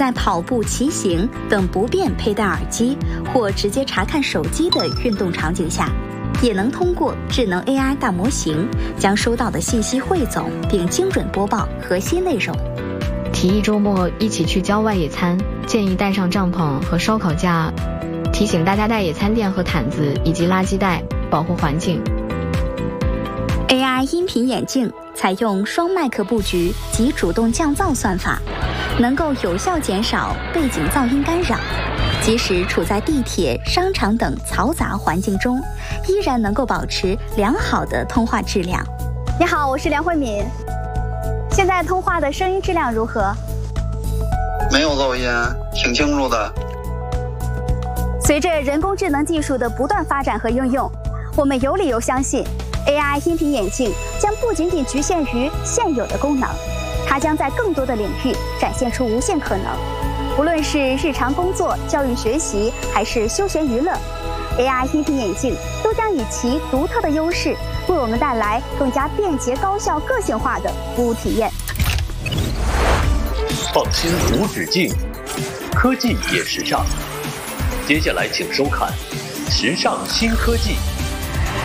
在跑步、骑行等不便佩戴耳机或直接查看手机的运动场景下，也能通过智能 AI 大模型将收到的信息汇总并精准播报核心内容。 提议周末一起去郊外野餐，建议带上帐篷和烧烤架，提醒大家带野餐垫和毯子以及垃圾袋，保护环境。 AI 音频眼镜采用双麦克布局及主动降噪算法，能够有效减少背景噪音干扰，即使处在地铁、商场等嘈杂环境中，依然能够保持良好的通话质量。 你好，我是梁慧敏。现在通话的声音质量如何？ 没有噪音，挺清楚的。 随着人工智能技术的不断发展和应用，我们有理由相信AI 音频眼镜将不仅仅局限于现有的功能，它将在更多的领域展现出无限可能。无论是日常工作、教育学习，还是休闲娱乐， AI 音频眼镜都将以其独特的优势，为我们带来更加便捷、高效、个性化的服务体验。 创新无止境，科技也时尚。接下来请收看《时尚新科技》。